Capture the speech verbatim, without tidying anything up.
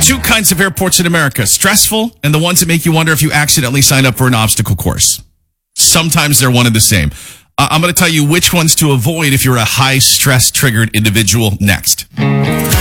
Two kinds of airports in America, stressful and the ones that make you wonder if you accidentally signed up for an obstacle course. Sometimes they're one and the same. Uh, I'm going to tell you which ones to avoid if you're a high stress triggered individual next.